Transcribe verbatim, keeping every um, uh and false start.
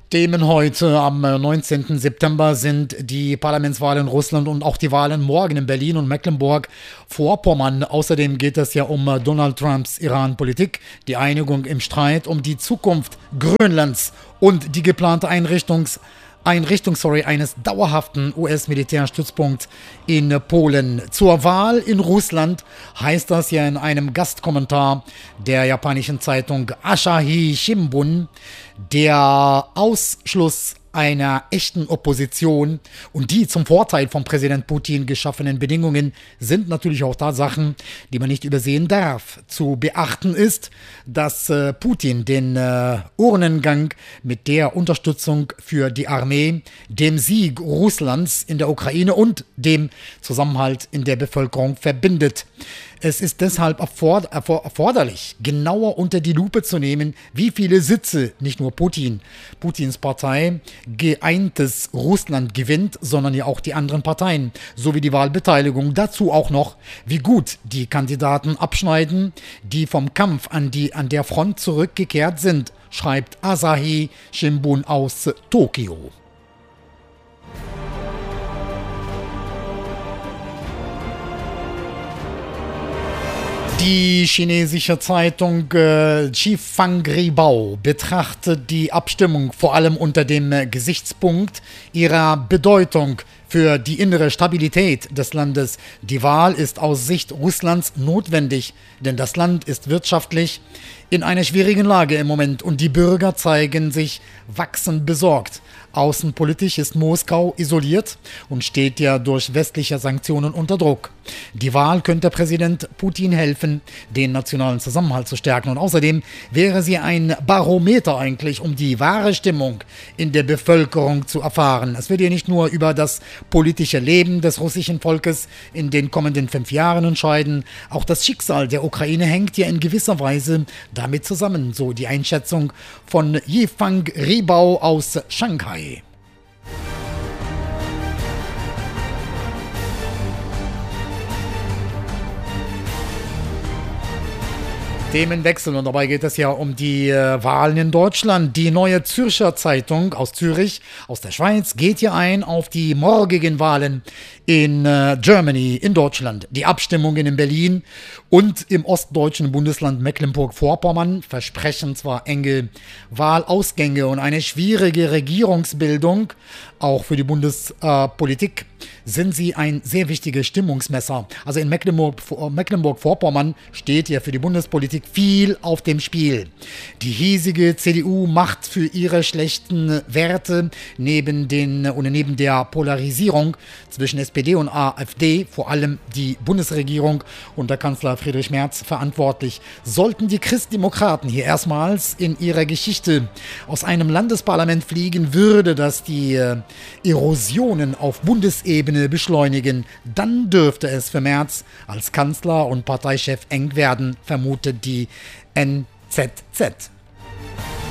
Themen heute am neunzehnten September sind die Parlamentswahlen in Russland und auch die Wahlen morgen in Berlin und Mecklenburg-Vorpommern. Außerdem geht es ja um Donald Trumps Iran-Politik, die Einigung im Streit um die Zukunft Grönlands und die geplante Einrichtungs Einrichtung sorry, eines dauerhaften U S-Militärstützpunkts in Polen. Zur Wahl in Russland heißt das ja in einem Gastkommentar der japanischen Zeitung Asahi Shimbun, der Ausschluss einer echten Opposition und die zum Vorteil von Präsident Putin geschaffenen Bedingungen sind natürlich auch Tatsachen, die man nicht übersehen darf. Zu beachten ist, dass äh, Putin den äh, Urnengang mit der Unterstützung für die Armee, dem Sieg Russlands in der Ukraine und dem Zusammenhalt in der Bevölkerung verbindet. Es ist deshalb erford- erfor- erforderlich, genauer unter die Lupe zu nehmen, wie viele Sitze nicht nur Putin, Putins Partei geeintes Russland gewinnt, sondern ja auch die anderen Parteien, sowie die Wahlbeteiligung. Dazu auch noch, wie gut die Kandidaten abschneiden, die vom Kampf an, die, an der Front zurückgekehrt sind, schreibt Asahi Shimbun aus Tokio. Die chinesische Zeitung äh, Xifang Ribao betrachtet die Abstimmung vor allem unter dem äh, Gesichtspunkt ihrer Bedeutung für die innere Stabilität des Landes. Die Wahl ist aus Sicht Russlands notwendig, denn das Land ist wirtschaftlich in einer schwierigen Lage im Moment und die Bürger zeigen sich wachsend besorgt. Außenpolitisch ist Moskau isoliert und steht ja durch westliche Sanktionen unter Druck. Die Wahl könnte Präsident Putin helfen, den nationalen Zusammenhalt zu stärken. Und außerdem wäre sie ein Barometer eigentlich, um die wahre Stimmung in der Bevölkerung zu erfahren. Es wird ja nicht nur über das politische Leben des russischen Volkes in den kommenden fünf Jahren entscheiden. Auch das Schicksal der Ukraine hängt ja in gewisser Weise damit zusammen. So die Einschätzung von Yifang Ribao aus Shanghai. Themenwechsel und dabei geht es ja um die äh, Wahlen in Deutschland. Die Neue Zürcher Zeitung aus Zürich, aus der Schweiz, geht ja ein auf die morgigen Wahlen in äh, Germany, in Deutschland. Die Abstimmungen in Berlin und im ostdeutschen Bundesland Mecklenburg-Vorpommern versprechen zwar enge Wahlausgänge und eine schwierige Regierungsbildung, auch für die Bundespolitik äh, sind sie ein sehr wichtiges Stimmungsmesser. Also in Mecklenburg, Mecklenburg-Vorpommern steht ja für die Bundespolitik viel auf dem Spiel. Die hiesige C D U macht für ihre schlechten Werte neben, den, und neben der Polarisierung zwischen S P D und AfD vor allem die Bundesregierung unter Kanzler Friedrich Merz verantwortlich. Sollten die Christdemokraten hier erstmals in ihrer Geschichte aus einem Landesparlament fliegen, würde das die äh, Erosionen auf Bundesebene beschleunigen, dann dürfte es für Merz als Kanzler und Parteichef eng werden, vermutet die N Z Z.